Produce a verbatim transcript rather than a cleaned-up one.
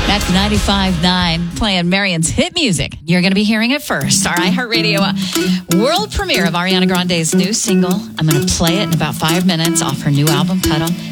Back to ninety-five point nine, playing Marion's hit music. You're going to be hearing it first. Our iHeartRadio uh, world premiere of Ariana Grande's new single. I'm going to play it in about five minutes off her new album, Puddle.